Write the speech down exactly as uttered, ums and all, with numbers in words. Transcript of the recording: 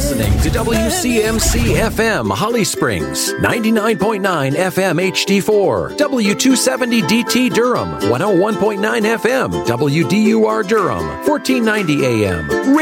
listening to W C M C F M Holly Springs, ninety-nine point nine F M H D four, W two seventy D T Durham, one oh one point nine F M, W D U R Durham, fourteen ninety A M.